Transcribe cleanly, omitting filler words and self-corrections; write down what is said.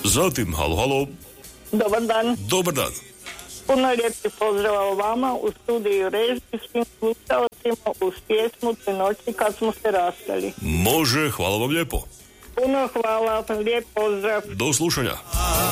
Zatim, halo. Dobar dan. Dobar dan. Puno lijepi pozdrav vama u studiju režiji svim slušalcima uz pjesmu Te noći kad smo se rastali. Može, hvala vam lijepo. Puno hvala, lijep pozdrav. Do slušanja.